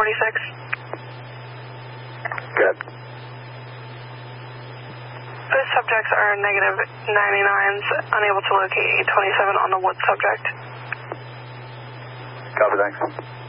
846. Good. Both subjects are negative 99s, unable to locate 827 on the wood subject. Copy, thanks.